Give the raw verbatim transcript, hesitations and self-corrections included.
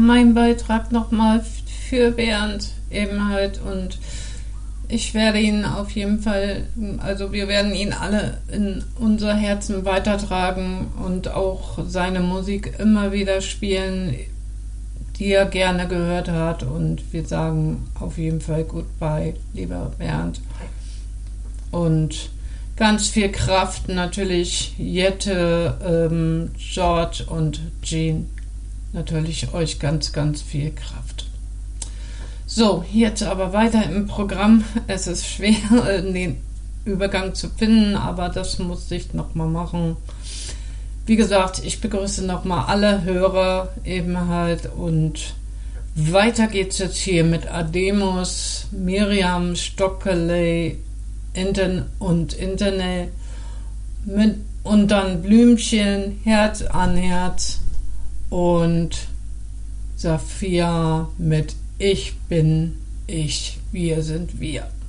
mein Beitrag nochmal für Bernd eben halt, und ich werde ihn auf jeden Fall, also wir werden ihn alle in unser Herzen weitertragen und auch seine Musik immer wieder spielen, die er gerne gehört hat, und wir sagen auf jeden Fall Goodbye, lieber Bernd. Und ganz viel Kraft natürlich Jette, ähm, George und Jean. Natürlich euch ganz, ganz viel Kraft. So, jetzt aber weiter im Programm. Es ist schwer, den Übergang zu finden, aber das musste ich nochmal machen. Wie gesagt, ich begrüße nochmal alle Hörer eben halt, und weiter geht's jetzt hier mit Ademus, Miriam Stockeley Inten und Internet mit, und dann Blümchen, Herz an Herz und Saphia mit Ich bin ich, wir sind wir.